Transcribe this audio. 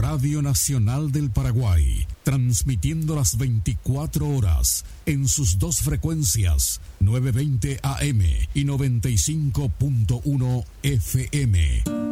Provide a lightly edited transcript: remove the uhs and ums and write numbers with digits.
Radio Nacional del Paraguay, transmitiendo las 24 horas en sus dos frecuencias, 920 AM y 95.1 FM.